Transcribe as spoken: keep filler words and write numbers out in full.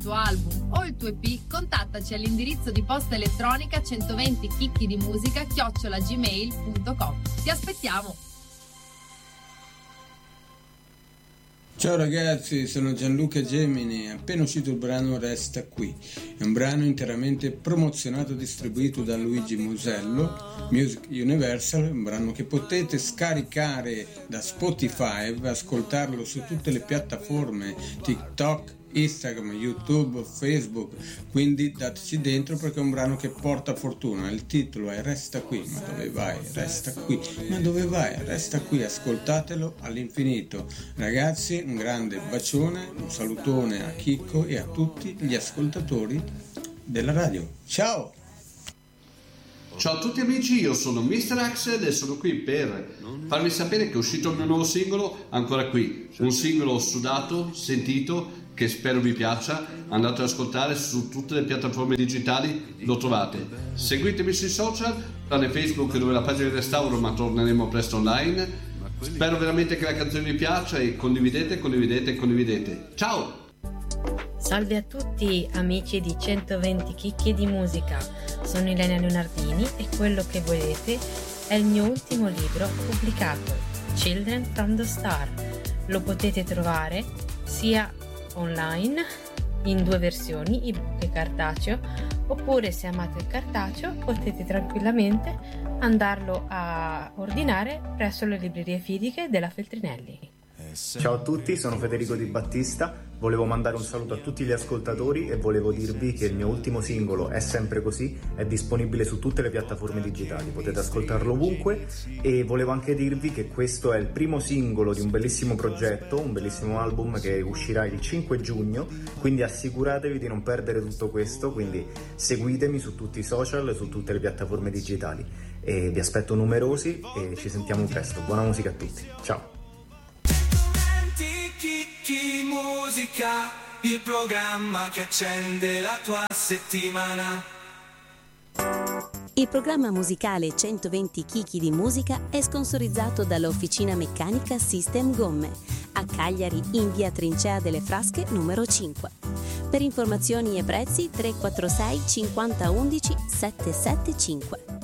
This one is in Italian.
tuo album o il tuo E P, contattaci all'indirizzo di posta elettronica centoventi chicchi di musica chiocciola gmail punto com. Ti aspettiamo! Ciao ragazzi, sono Gianluca Gemini, è appena uscito il brano Resta Qui. È un brano interamente promozionato e distribuito da Luigi Musello, Music Universal, un brano che potete scaricare da Spotify, ascoltarlo su tutte le piattaforme TikTok, Instagram, YouTube, Facebook, quindi dateci dentro perché è un brano che porta fortuna. Il titolo è Resta Qui, ma dove vai? Resta qui, ma dove vai? Resta qui, ascoltatelo all'infinito. Ragazzi, un grande bacione, un salutone a Chicco e a tutti gli ascoltatori della radio. Ciao! Ciao a tutti amici, io sono mister Axel e sono qui per farvi sapere che è uscito il mio nuovo singolo, ancora qui, un singolo sudato, sentito, che spero vi piaccia. Andate ad ascoltare su tutte le piattaforme digitali, lo trovate. Seguitemi sui social, tranne Facebook dove la pagina di restauro, ma torneremo presto online. Spero veramente che la canzone vi piaccia e condividete, condividete, condividete. Ciao! Salve a tutti amici di centoventi chicchi di musica, sono Ilenia Leonardini e quello che vedete è il mio ultimo libro pubblicato, Children from the Star. Lo potete trovare sia online in due versioni, ebook e cartaceo, oppure se amate il cartaceo potete tranquillamente andarlo a ordinare presso le librerie fisiche della Feltrinelli. Ciao a tutti, sono Federico Di Battista, volevo mandare un saluto a tutti gli ascoltatori e volevo dirvi che il mio ultimo singolo, È sempre così, è disponibile su tutte le piattaforme digitali, potete ascoltarlo ovunque, e volevo anche dirvi che questo è il primo singolo di un bellissimo progetto, un bellissimo album che uscirà il cinque giugno, quindi assicuratevi di non perdere tutto questo, quindi seguitemi su tutti i social, su tutte le piattaforme digitali, e vi aspetto numerosi e ci sentiamo presto. Buona musica a tutti, ciao! Chicchi Musica, il programma che accende la tua settimana. Il programma musicale centoventi chicchi di musica è sponsorizzato dall'Officina Meccanica System Gomme a Cagliari in via Trincea delle Frasche numero cinque. Per informazioni e prezzi tre quattro sei cinquanta undici sette sette cinque.